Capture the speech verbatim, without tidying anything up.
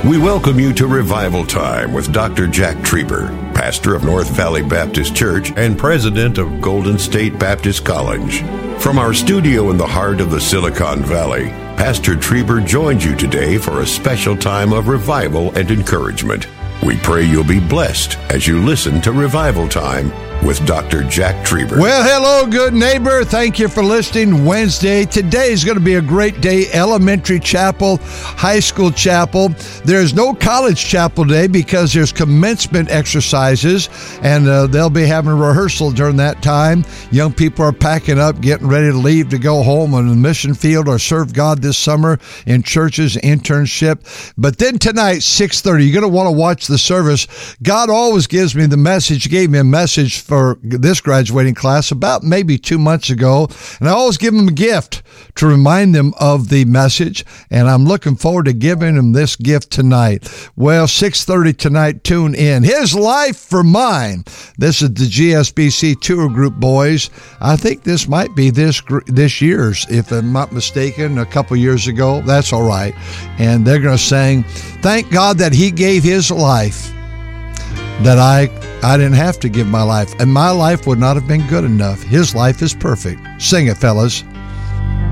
We welcome you to Revival Time with Doctor Jack Trieber, pastor of North Valley Baptist Church and president of Golden State Baptist College. From our studio in the heart of the Silicon Valley, Pastor Trieber joins you today for a special time of revival and encouragement. We pray you'll be blessed as you listen to Revival Time with Doctor Jack Trieber. Well, hello, good neighbor. Thank you for listening. Wednesday. Today is going to be a great day. Elementary chapel, high school chapel. There's no college chapel today because there's commencement exercises, and uh, they'll be having a rehearsal during that time. Young people are packing up, getting ready to leave to go home on the mission field or serve God this summer in churches, internship. But then tonight, six thirty, you're going to want to watch the service. God always gives me the message. He gave me a message for this graduating class about maybe two months ago, and I always give them a gift to remind them of the message, and I'm looking forward to giving them this gift tonight. Well, six thirty tonight, tune in. His Life for Mine. This is the G S B C Tour Group boys. I think this might be this this year's, if I'm not mistaken, a couple years ago. That's all right. And they're going to sing, "Thank God that He gave His life, that I I didn't have to give my life, and my life would not have been good enough. His life is perfect." Sing it, fellas.